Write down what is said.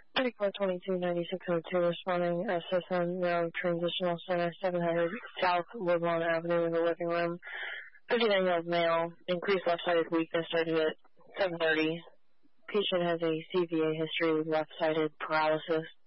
3422-9602 responding, SSN Neuro Transitional Center, 700 South Woodlawn Avenue in the living room. 59-year-old male, increased left-sided weakness started at 7:30. Patient has a CVA history with left-sided paralysis.